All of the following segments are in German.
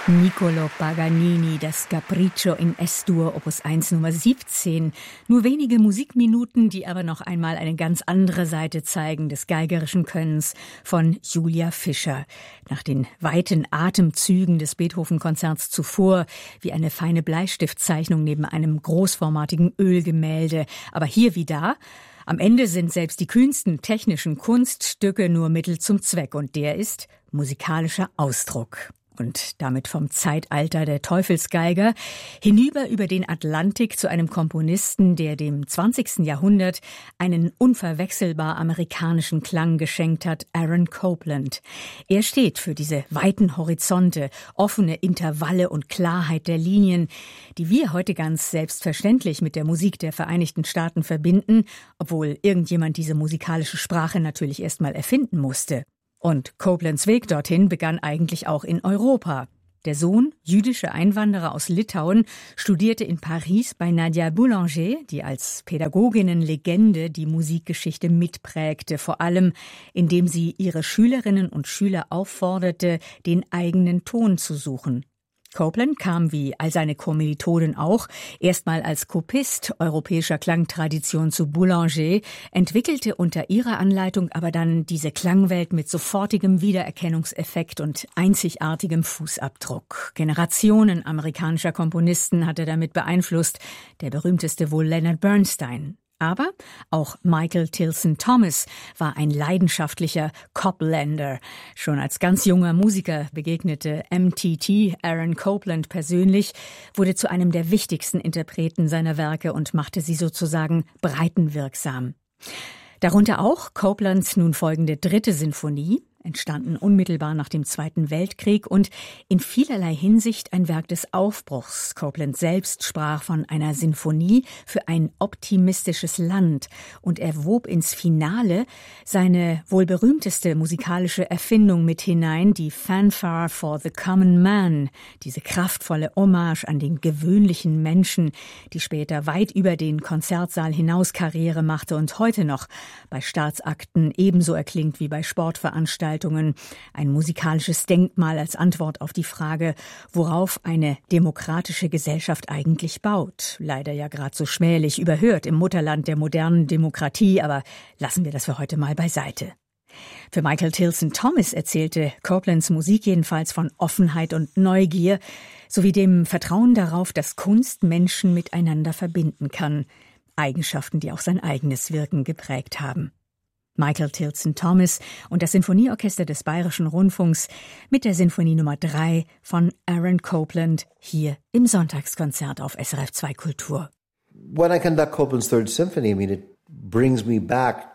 Niccolò Paganini, das Capriccio in S-Dur, Opus 1 Nummer 17. Nur wenige Musikminuten, die aber noch einmal eine ganz andere Seite zeigen des geigerischen Könnens von Julia Fischer. Nach den weiten Atemzügen des Beethoven-Konzerts zuvor, wie eine feine Bleistiftzeichnung neben einem großformatigen Ölgemälde. Aber hier wie da, am Ende sind selbst die kühnsten technischen Kunststücke nur Mittel zum Zweck, und der ist musikalischer Ausdruck. Und damit vom Zeitalter der Teufelsgeiger hinüber über den Atlantik zu einem Komponisten, der dem 20. Jahrhundert einen unverwechselbar amerikanischen Klang geschenkt hat, Aaron Copland. Er steht für diese weiten Horizonte, offene Intervalle und Klarheit der Linien, die wir heute ganz selbstverständlich mit der Musik der Vereinigten Staaten verbinden, obwohl irgendjemand diese musikalische Sprache natürlich erst mal erfinden musste. Und Coplands Weg dorthin begann eigentlich auch in Europa. Der Sohn, jüdischer Einwanderer aus Litauen, studierte in Paris bei Nadia Boulanger, die als Pädagoginnenlegende die Musikgeschichte mitprägte, vor allem indem sie ihre Schülerinnen und Schüler aufforderte, den eigenen Ton zu suchen. Copland kam, wie all seine Kommilitonen auch, erstmal als Kopist europäischer Klangtradition zu Boulanger, entwickelte unter ihrer Anleitung aber dann diese Klangwelt mit sofortigem Wiedererkennungseffekt und einzigartigem Fußabdruck. Generationen amerikanischer Komponisten hat er damit beeinflusst, der berühmteste wohl Leonard Bernstein. Aber auch Michael Tilson Thomas war ein leidenschaftlicher Coplander. Schon als ganz junger Musiker begegnete MTT Aaron Copland persönlich, wurde zu einem der wichtigsten Interpreten seiner Werke und machte sie sozusagen breitenwirksam. Darunter auch Coplands nun folgende 3. Sinfonie, entstanden unmittelbar nach dem Zweiten Weltkrieg und in vielerlei Hinsicht ein Werk des Aufbruchs. Copland selbst sprach von einer Sinfonie für ein optimistisches Land und er wob ins Finale seine wohl berühmteste musikalische Erfindung mit hinein, die Fanfare for the Common Man, diese kraftvolle Hommage an den gewöhnlichen Menschen, die später weit über den Konzertsaal hinaus Karriere machte und heute noch bei Staatsakten ebenso erklingt wie bei Sportveranstaltungen. Ein musikalisches Denkmal als Antwort auf die Frage, worauf eine demokratische Gesellschaft eigentlich baut. Leider ja gerade so schmählich überhört im Mutterland der modernen Demokratie, aber lassen wir das für heute mal beiseite. Für Michael Tilson Thomas erzählte Coplands Musik jedenfalls von Offenheit und Neugier sowie dem Vertrauen darauf, dass Kunst Menschen miteinander verbinden kann. Eigenschaften, die auch sein eigenes Wirken geprägt haben. Michael Tilson Thomas und das Sinfonieorchester des Bayerischen Rundfunks mit der Sinfonie Nummer 3 von Aaron Copland hier im Sonntagskonzert auf SRF 2 Kultur. When I conduct Copland's Third Symphony, it brings me back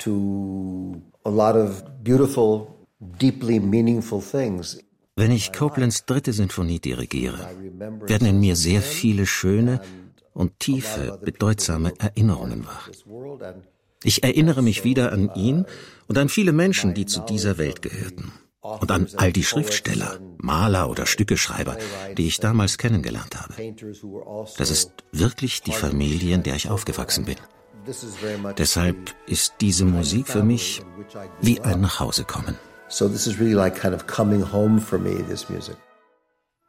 to a lot of beautiful, deeply meaningful things. Wenn ich Coplands 3. Sinfonie dirigiere, werden in mir sehr viele schöne und tiefe, bedeutsame Erinnerungen wach. Ich erinnere mich wieder an ihn und an viele Menschen, die zu dieser Welt gehörten. Und an all die Schriftsteller, Maler oder Stückeschreiber, die ich damals kennengelernt habe. Das ist wirklich die Familie, in der ich aufgewachsen bin. Deshalb ist diese Musik für mich wie ein Nachhausekommen. So this is really like kind of coming home for me, this music.